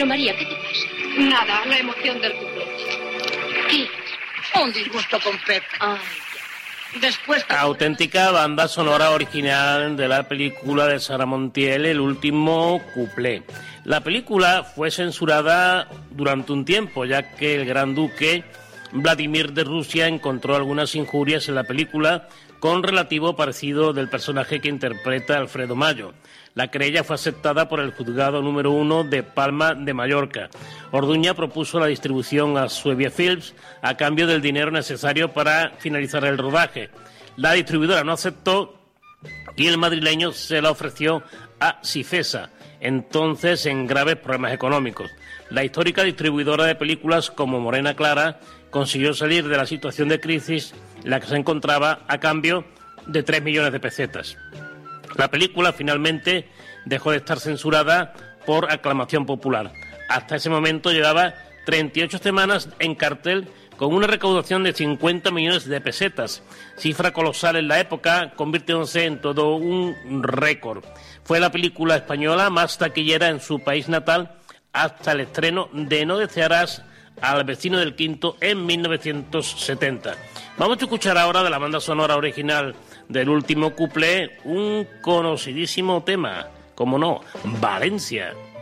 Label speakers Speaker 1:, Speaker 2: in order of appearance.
Speaker 1: Pero María, ¿qué te pasa?
Speaker 2: Nada, la emoción del cuplé.
Speaker 1: ¿Qué?
Speaker 2: Un disgusto con Pepe.
Speaker 1: Ay,
Speaker 2: Después...
Speaker 3: Auténtica banda sonora original de la película de Sara Montiel, El último cuplé. La película fue censurada durante un tiempo, ya que el gran duque Vladimir de Rusia encontró algunas injurias en la película con relativo parecido del personaje que interpreta Alfredo Mayo. La querella fue aceptada por el juzgado número 1 de Palma de Mallorca. Orduña propuso la distribución a Suevia Films a cambio del dinero necesario para finalizar el rodaje. La distribuidora no aceptó y el madrileño se la ofreció a Cifesa, entonces en graves problemas económicos. La histórica distribuidora de películas como Morena Clara consiguió salir de la situación de crisis en la que se encontraba a cambio de 3 millones de pesetas. La película finalmente dejó de estar censurada por aclamación popular. Hasta ese momento llevaba 38 semanas en cartel con una recaudación de 50 millones de pesetas, cifra colosal en la época, convirtiéndose en todo un récord. Fue la película española más taquillera en su país natal hasta el estreno de No desearás al vecino del quinto en 1970. Vamos a escuchar ahora de la banda sonora original del último cuplé un conocidísimo tema, como no, Valencia.